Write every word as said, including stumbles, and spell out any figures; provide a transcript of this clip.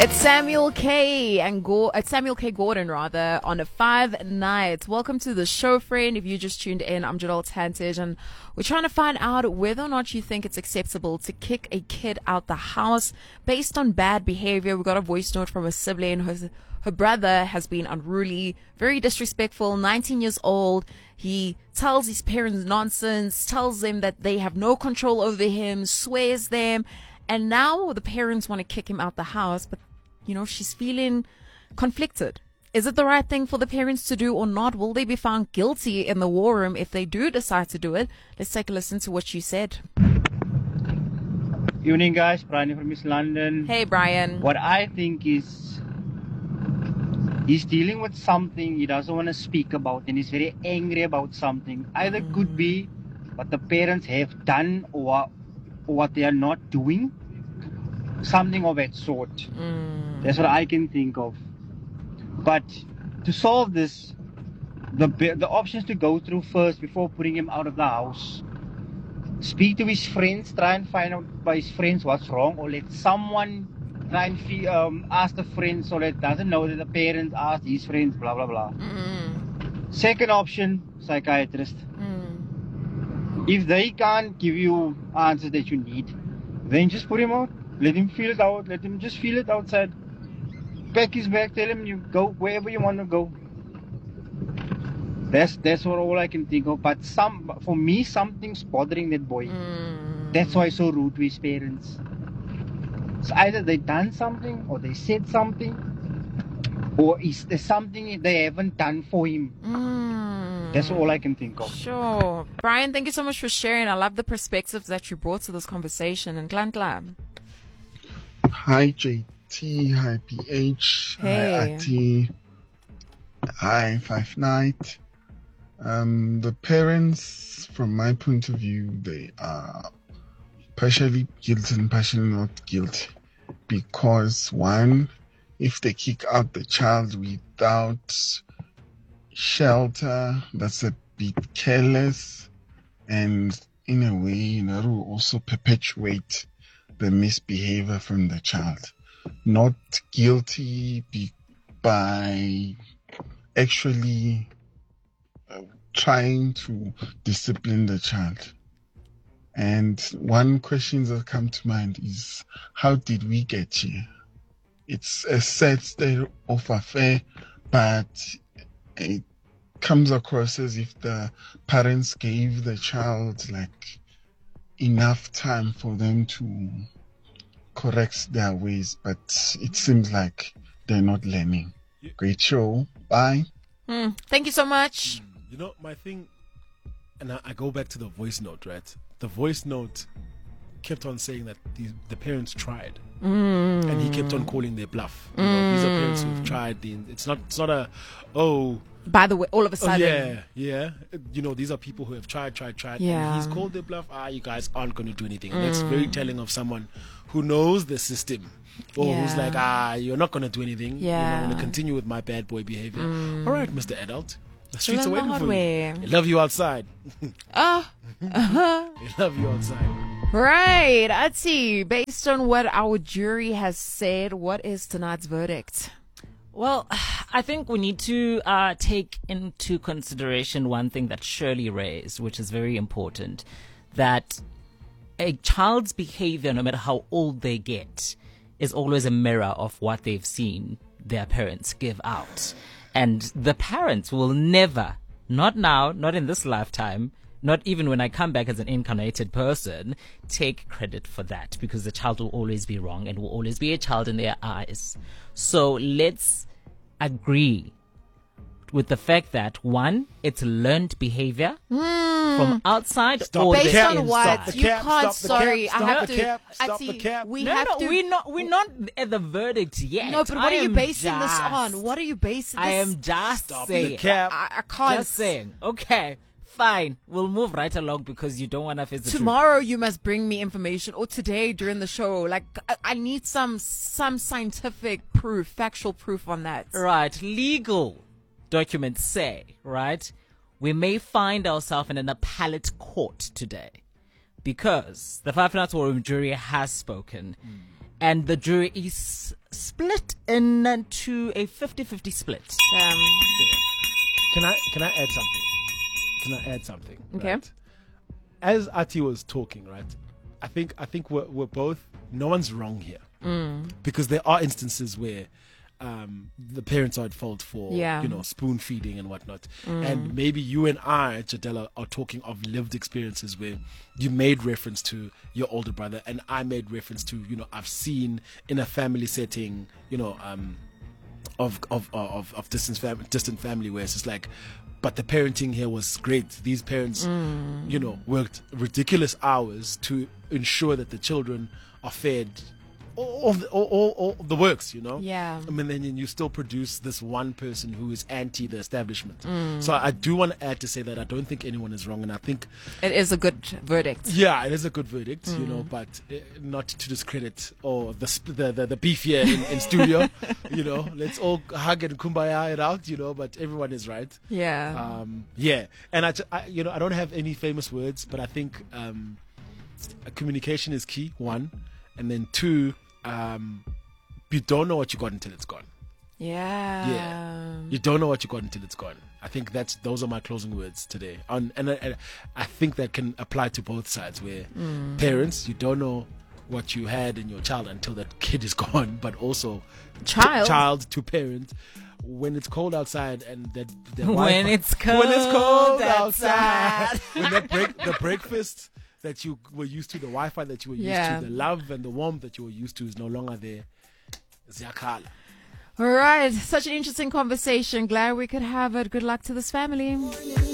It's Samuel K. and Go- it's Samuel K. Gordon rather on a five nights. Welcome to the show, friend. If you just tuned in, I'm Jadal Tantage, and we're trying to find out whether or not you think it's acceptable to kick a kid out the house based on bad behavior. We got a voice note from a sibling. Her, her brother has been unruly, very disrespectful, nineteen years old. He tells his parents nonsense, tells them that they have no control over him, swears them. And now the parents want to kick him out the house, but, you know, she's feeling conflicted. Is it the right thing for the parents to do or not? Will they be found guilty in the war room if they do decide to do it? Let's take a listen to what she said. Evening, guys. Brian from East London. Hey, Brian. What I think is he's dealing with something he doesn't want to speak about, and he's very angry about something. Either mm. could be what the parents have done or what they are not doing, something of that sort. Mm. That's what I can think of. But to solve this, the the option is to go through first before putting him out of the house. Speak to his friends, try and find out by his friends what's wrong, or let someone try and fee, um, ask the friends so that doesn't know that the parents asked his friends, blah blah blah. Mm. Second option, psychiatrist. Mm. If they can't give you answers that you need, then just put him out. Let him feel it out. Let him just feel it outside. Pack his bag. Tell him you go wherever you want to go. That's that's what all I can think of. But some for me, something's bothering that boy. Mm. That's why he's so rude to his parents. So either they done something, or they said something, or is there something they haven't done for him. Mm. That's all I can think of. Sure. Brian, thank you so much for sharing. I love the perspectives that you brought to this conversation. And Glenn Glam. Hi, J T. Hi, P H. Hey. Hi, I T. Hi, Five Night. Um, the parents, from my point of view, they are partially guilty and partially not guilty. Because, one, if they kick out the child without shelter, that's a bit careless, and in a way, you know, it will also perpetuate the misbehavior from the child. Not guilty be- by actually uh, trying to discipline the child. And one question that comes to mind is, how did we get here? It's a sad state of affair, but it comes across as if the parents gave the child like enough time for them to correct their ways, but it seems like they're not learning. Yeah. Great show. Bye. Mm, thank you so much. You know, my thing, and I, I go back to the voice note, right? The voice note kept on saying that the, the parents tried. Mm. And he kept on calling their bluff. You know, these are parents who've tried. The, it's not. It's not a. Oh. By the way, all of a sudden. Oh, yeah, yeah. You know, these are people who have tried, tried, tried. Yeah. And he's called their bluff. Ah, you guys aren't going to do anything. And mm. that's very telling of someone who knows the system, or yeah. who's like, ah, you're not going to do anything. Yeah. You know, I'm going to continue with my bad boy behavior. Mm. All right, Mister Adult. The streets are waiting for way. you. They love you outside. Ah. uh, uh-huh. They love you outside. Right. Let's see. Based on what our jury has said, what is tonight's verdict? Well, I think we need to uh, take into consideration one thing that Shirley raised, which is very important, that a child's behavior, no matter how old they get, is always a mirror of what they've seen their parents give out. And the parents will never, not now, not in this lifetime, not even when I come back as an incarnated person, take credit for that, because the child will always be wrong and will always be a child in their eyes. So let's agree with the fact that, one, it's learned behavior mm. from outside stop or based the on inside. what? You cap, can't, sorry, cap, I have the to, cap, I stop see, the cap. we no, have no, to. we're not, we're not at the verdict yet. No, but what I are you basing just, this on? What are you basing this? I am just stop saying. the cap. I, I can't. Just saying. Okay. Fine, we'll move right along because you don't want to face the Tomorrow you must bring me information, or today during the show. Like, I, I need some some scientific proof, factual proof on that. Right, legal documents say, right, we may find ourselves in an appellate court today because the Five Nights War Room jury has spoken, mm. and the jury is split into a fifty-fifty split. Um, Can I can I add something? Can I add something? Okay. Right? As Ati was talking, right? I think I think we're we're both. No one's wrong here, mm. because there are instances where um, the parents are at fault for Yeah. you know spoon feeding and whatnot. Mm. And maybe you and I, Jadela, are talking of lived experiences where you made reference to your older brother, and I made reference to you know I've seen in a family setting, you know. Um, Of of of of distant fam- distant family, where it's just like, but the parenting here was great. These parents, Mm. you know, worked ridiculous hours to ensure that the children are fed all, all, the, all, all, all the works, you know. Yeah. I mean, then you still produce this one person who is anti the establishment. Mm. So I do want to add to say that I don't think anyone is wrong, and I think It is a good verdict. yeah, it is a good verdict, you Mm. know, but uh, not to discredit or the sp- the, the, the beef here in, in studio, you know. Let's all hug and kumbaya it out, you know, but everyone is right. Yeah. Um, yeah, and I, ju- I, you know, I don't have any famous words, but I think um, uh, communication is key, one, and then two, um, you don't know what you got until it's gone. yeah. Yeah. You don't know what you got until it's gone. I think that's those are my closing words today. On and, I- and I think that can apply to both sides. Where Mm. parents, you don't know what you had in your child until that kid is gone, but also Child. t- child to parent. When it's cold outside and that the When Wi-Fi- it's cold when it's cold outside. outside, when that break the breakfast that you were used to, the Wi-Fi that you were used Yeah. to, the love and the warmth that you were used to is no longer there. Ziyakhala. All right. Such an interesting conversation. Glad we could have it. Good luck to this family.